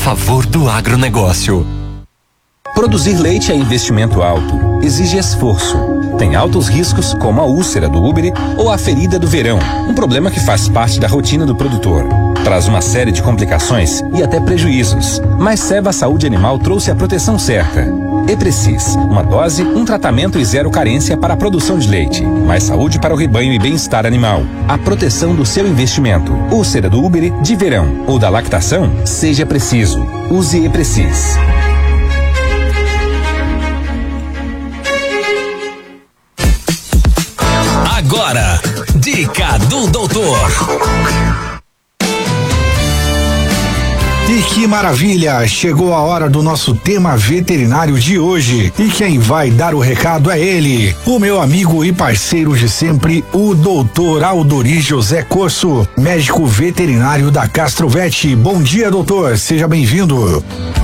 favor do agronegócio. Produzir leite é investimento alto, exige esforço. Tem altos riscos, como a úlcera do úbere ou a ferida do verão, um problema que faz parte da rotina do produtor. Traz uma série de complicações e até prejuízos, mas Seva Saúde Animal trouxe a proteção certa. Eprecis, uma dose, um tratamento e zero carência para a produção de leite. Mais saúde para o rebanho e bem-estar animal. A proteção do seu investimento. Úlcera do úbere, de verão ou da lactação, seja preciso. Use Eprecis. Agora, dica do doutor. E que maravilha! Chegou a hora do nosso tema veterinário de hoje. E quem vai dar o recado é ele, o meu amigo e parceiro de sempre, o doutor Aldori José Corso, médico veterinário da Castrovet. Bom dia, doutor. Seja bem-vindo.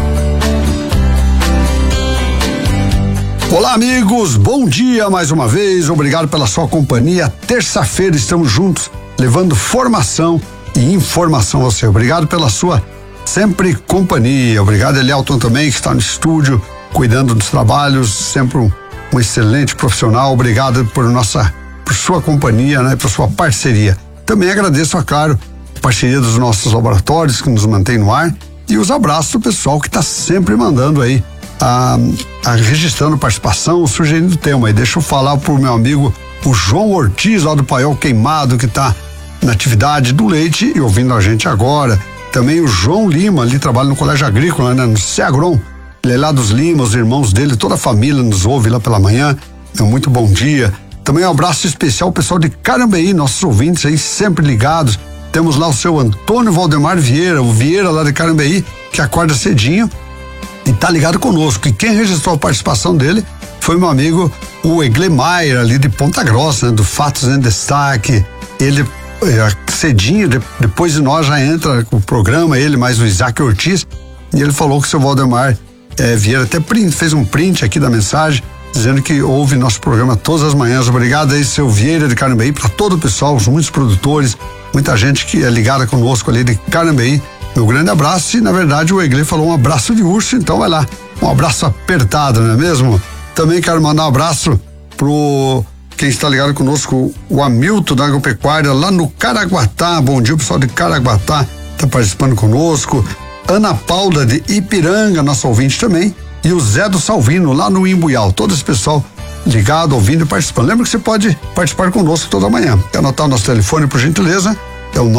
Olá, amigos, bom dia mais uma vez, obrigado pela sua companhia. Terça-feira estamos juntos, levando formação e informação a você. Obrigado pela sua sempre companhia. Obrigado, Elielton, também, que está no estúdio, cuidando dos trabalhos, sempre um excelente profissional. Obrigado por sua companhia, né, por sua parceria. Também agradeço, claro, a parceria dos nossos laboratórios, que nos mantém no ar, e os abraços do pessoal que está sempre mandando aí, registrando participação, sugerindo tema. E deixa eu falar pro meu amigo, o João Ortiz, lá do Paiol Queimado, que está na atividade do leite e ouvindo a gente agora. Também o João Lima, ali trabalha no Colégio Agrícola, né, no Ceagron. Ele é lá dos Lima, os irmãos dele, toda a família nos ouve lá pela manhã. Muito bom dia. Também um abraço especial ao pessoal de Carambeí, nossos ouvintes aí sempre ligados. Temos lá o seu Antônio Valdemar Vieira, o Vieira lá de Carambeí, que acorda cedinho e tá ligado conosco. E quem registrou a participação dele foi meu amigo, o Eglemeyer, ali de Ponta Grossa, né, do Fatos em Destaque. Ele cedinho, depois de nós já entra o programa, ele mais o Isaac Ortiz, e ele falou que o seu Valdemar Vieira até fez um print aqui da mensagem, dizendo que ouve nosso programa todas as manhãs. Obrigado aí, seu Vieira de Carambeí, para todo o pessoal, muitos produtores, muita gente que é ligada conosco ali de Carambeí. Meu grande abraço. E na verdade o Egle falou um abraço de urso, então vai lá, um abraço apertado, não é mesmo? Também quero mandar um abraço pro quem está ligado conosco, o Hamilton da Agropecuária lá no Caraguatá. Bom dia, o pessoal de Caraguatá está participando conosco. Ana Paula de Ipiranga, nosso ouvinte também, e o Zé do Salvino lá no Imbuial. Todo esse pessoal ligado, ouvindo e participando. Lembra que você pode participar conosco toda manhã. Quer anotar o nosso telefone, por gentileza? É o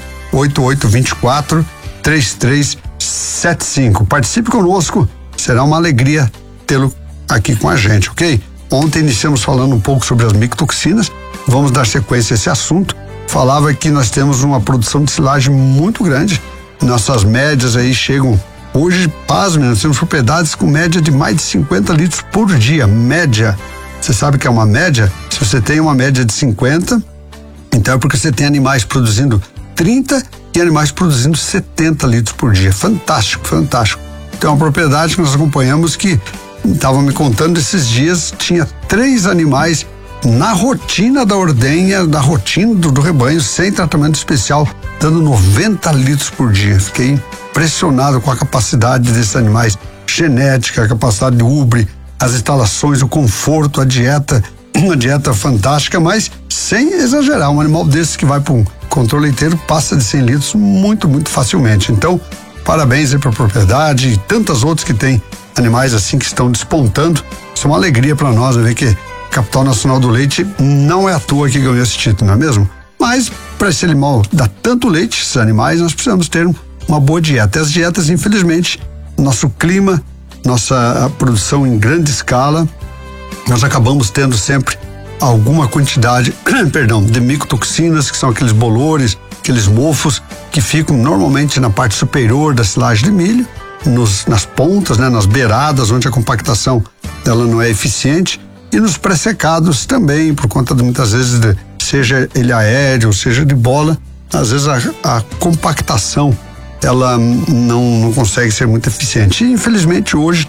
98824-3375. Participe conosco, será uma alegria tê-lo aqui com a gente, ok? Ontem iniciamos falando um pouco sobre as micotoxinas, vamos dar sequência a esse assunto. Falava que nós temos uma produção de silagem muito grande, nossas médias aí chegam, hoje, pasmem, nós temos propriedades com média de mais de 50 litros por dia, média. Você sabe que é uma média? Se você tem uma média de 50, então é porque você tem animais produzindo 30 e animais produzindo 70 litros por dia. Fantástico, fantástico. Tem uma propriedade que nós acompanhamos que estavam me contando esses dias, tinha 3 animais na rotina da ordenha, da rotina do rebanho, sem tratamento especial, dando 90 litros por dia. Fiquei impressionado com a capacidade desses animais, genética, a capacidade de ubre, as instalações, o conforto, a dieta, uma dieta fantástica, mas sem exagerar. Um animal desse que vai para um controle inteiro passa de 100 litros muito, muito facilmente. Então, parabéns aí para a propriedade e tantas outras que tem animais assim que estão despontando. Isso é uma alegria para nós, ver que Capital Nacional do Leite não é à toa que ganhou esse título, não é mesmo? Mas para esse animal dar tanto leite, esses animais, nós precisamos ter uma boa dieta. As dietas, infelizmente, nosso clima, nossa produção em grande escala, nós acabamos tendo sempre alguma quantidade, de micotoxinas, que são aqueles bolores, aqueles mofos que ficam normalmente na parte superior da silagem de milho, nas pontas, né, nas beiradas, onde a compactação ela não é eficiente, e nos pré-secados também, por conta de muitas vezes, seja ele aéreo, seja de bola, às vezes a compactação ela não consegue ser muito eficiente. E infelizmente hoje